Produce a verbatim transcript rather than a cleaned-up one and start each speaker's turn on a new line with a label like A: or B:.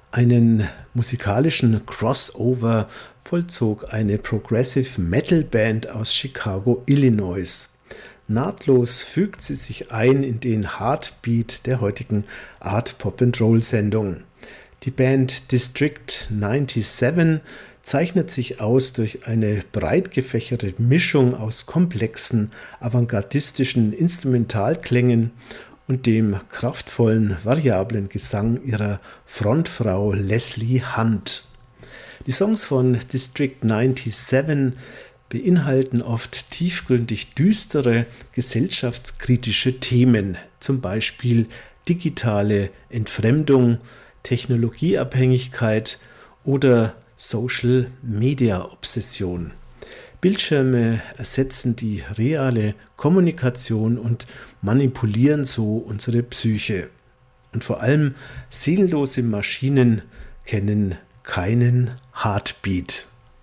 A: Einen musikalischen Crossover vollzog eine Progressive Metal Band aus Chicago, Illinois. Nahtlos fügt sie sich ein in den Heartbeat der heutigen Art Pop and Roll Sendung. Die Band District siebenundneunzig zeichnet sich aus durch eine breit gefächerte Mischung aus komplexen, avantgardistischen Instrumentalklängen und dem kraftvollen, variablen Gesang ihrer Frontfrau Leslie Hunt. Die Songs von District siebenundneunzig beinhalten oft tiefgründig düstere, gesellschaftskritische Themen, zum Beispiel digitale Entfremdung, Technologieabhängigkeit oder Social-Media-Obsession. Bildschirme ersetzen die reale Kommunikation und manipulieren so unsere Psyche. Und vor allem seelenlose Maschinen kennen keinen Heartbeat.